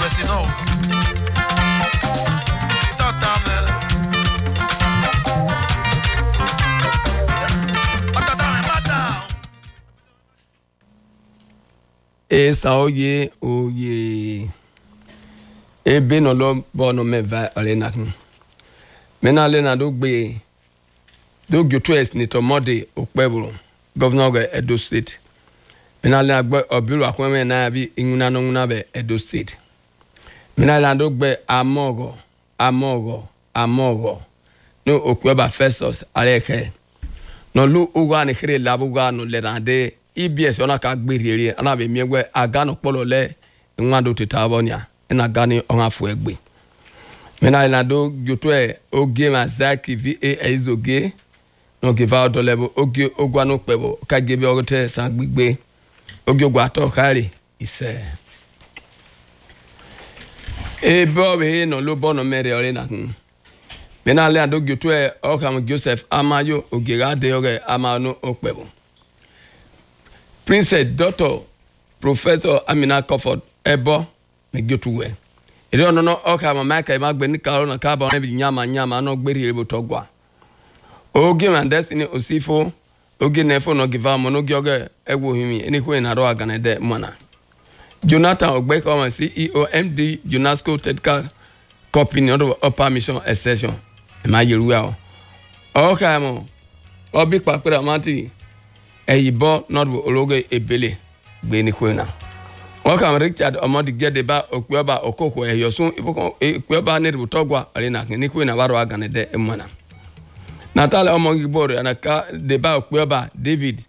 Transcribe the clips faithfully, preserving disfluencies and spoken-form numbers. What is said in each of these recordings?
sinon. Esa oye oye ebe no lo bono me va arena kun mena lena do gbe do gyoto es ni to mode okpebulu governor of Edo State mena lena gbe obiru akweme na bi inuna no nguna be Edo State mena lena do gbe amogo amogo amogo no okpeba Festus aleke no lu uga ni kire labuga no lerande E B S ona ka gberiere ana be miegwe aga no polo le nwado tetabonia na gani on afu egbe mena ina do gyoto oge mazaki va izoge no give out the level oge ogwa no pebo ka gebe ogote san gbigbe oge ogwa to kare ise e bo be no lo bono mere ore na kun mena le ado gyoto o kam Joseph Amayo oge ga de oge amano okpebo Princess Doctor Professor Amina Comfort Ebo Megyotuwe. Ere ono no oka ma Michael magbe ni karo na ka ba na bi nyama nyama no gberi ebo togwa. Oge man Destiny Osifo oge nefo no give am no gyoge ewo himi eni ko na ro agane de mana. Jonathan Ogbe come C E O M D Junasco Technical Company of Upper Mission Extension. E ma yeruwa o. Oka mo obi papira mati eyibo nodwo ologe ebele gbe ni kwena o kam Richard Omodi gede ba okweoba okoko eyosun iboko okweoba ne rutogwa arena ni kwena baro agane de emana Natale omogi boro anaka de ba okweoba David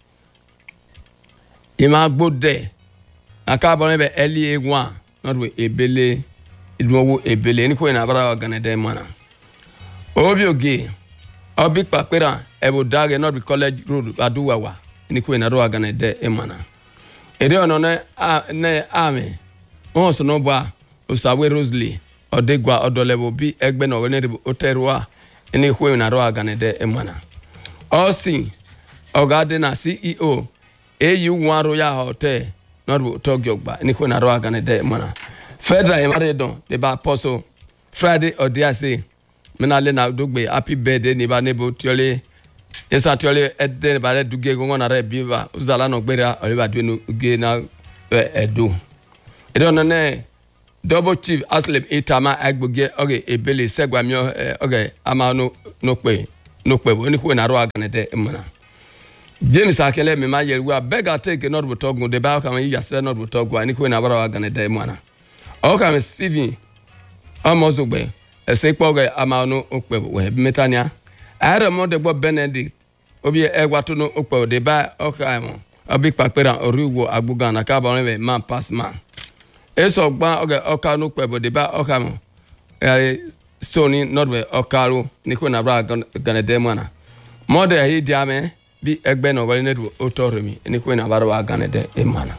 ima gbode aka bo be eli egwa nodwo ebele idwowo ebele ni kwena baro agane de emana obi oge obi papera ebo dage nodwo college road aduwawa ni kwena ro agane de emana ere ono ne ne ame won so no ba osawe Rosley odegwa odolebo bi egbe no ne oterwa ni kwena ro agane de emana osi ogade na C E O A U one Royal Hotel no togyogba ni kwena ro agane de emana federal emaredon de ba apostle Friday odiase menale na dogbe happy birthday ni ba nebo tiole Esa tiole edde bare duge gongo na re biva uzala no gbera oliba dwenu uge na edo edo no ne double chief Aslem Itama agboge oge ebele segwa mi oge ama no no pe no pe bo ni ko na ro aganede emana James Akele me ma yeru abega take not botogun de ba ka yi yase not botogun ni ko na ro aganede emana o ka me Steven amozugbe esepo oge ama no pe bo we metania Ara mo de bo Benedict obi egwato no okpo de ba okaimo obi papera oruwo agbuga na ka ba we man pass man eso gba oge oka no okpo de ba okamo eh stone not we okaro ni ko na bra ganede mana mo de hi diame bi egbe no wale nedu otoremi ni ko na bra ganede emana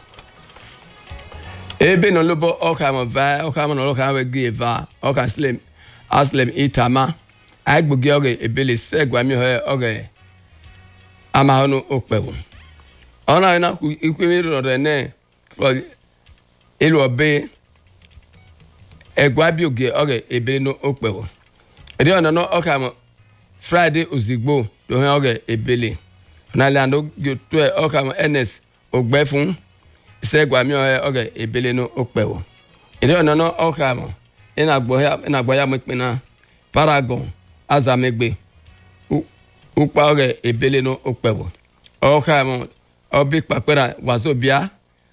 ebe no lobo okamo va okamo no okamo we give oka slim Aslem Itama agbogi oge ebele segwa mi ho oge ama hono okpewo ona na ku ikwemi ro ne for elu obe egwa bi oge oge ebele no okpewo ede ona no okam Friday ozigbo do he oge ebele na lando to okam Ns ogbefun segwa mi ho oge ebele no okpewo ede ona no okam ina gbo ya ina gbo ya mepina Paragon azamegbe ukpa oge ebele no okpewo okamo obi papera wazobia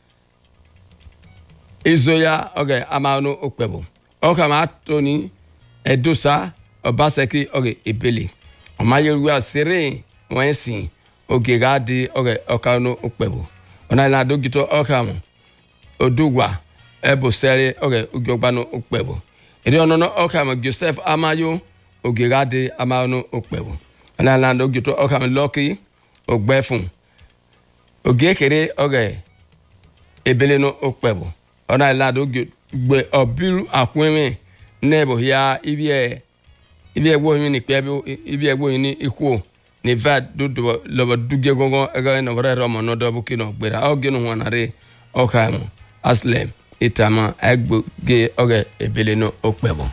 izoya oge amano okpewo okama Tony Edosa Obaseki oge ebele omayeruwa sere wensi oge gadi oge okano okpewo ona la dogito okamo odugwa ebosere oge ugyogba no okpewo eri ono no okamo Joseph Amayo ogegade amano okpewo ana lando gito okam Lucky ogbefun ogekere oge ebele no okpewo ona lando gbe obiru akweme nebo ya ibie ibie wo ni pe ibie wo ni iku ni va do lo duge gongo ega no re romo no do bukino gbera ogenu wanare okam Aslem itama egbo ge oge ebele no okpebo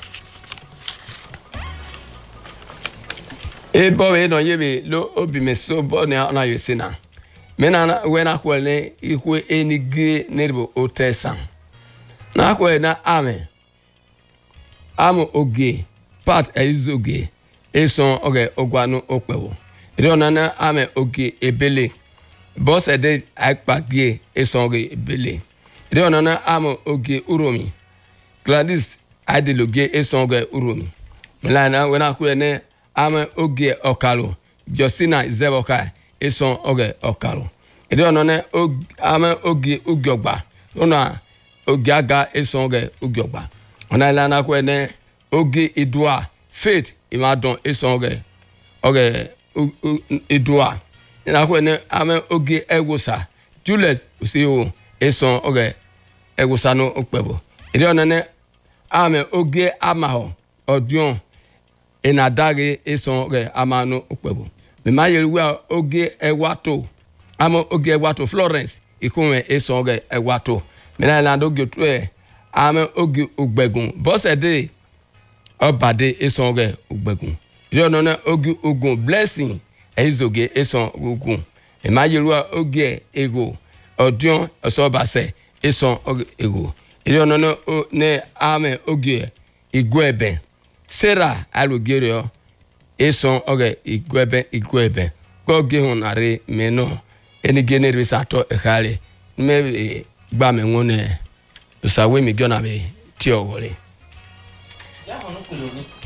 ebo we no yebe lo obi meso bo na na yesina mena wena kwele ihwe enige nerbo otesa na kwele na ame amo oge part ezoge eson oge ogwanu okpebo ri onana ame oge ebele boss ede akpagye eson oge ebele ri onana amo oge uromi Gladys adeloge eson oge uromi mlana wena kwele ame oge okalo Justina Zeboka eson oge okalo ede onone ame oge ugiogba ona oge aga eson oge ugiogba ona la na kwene oge idua Faith imadon eson oge oge idua na kwene ame oge egosa Julius usio eson oge egosa no okpebo ede onone ame oge amaho odion enadage eson oge amano okpebo me mayeruwa oge ewato amo oge ewato Florence ikunwe eson oge ewato me na la oge to e ame oge ogbegun bosede obade eson oge ogbegun ire no oge ogun Blessing ezoge eson ogun me mayeruwa oge ego odion osobase eson oge ego ire no ne ame oge igwebe Sarah alugero eson oge igwebe igwebe goge hunare meno eni genere sato ekhale me gba me won e usawe mi gona be ti ogore ya hono kuloni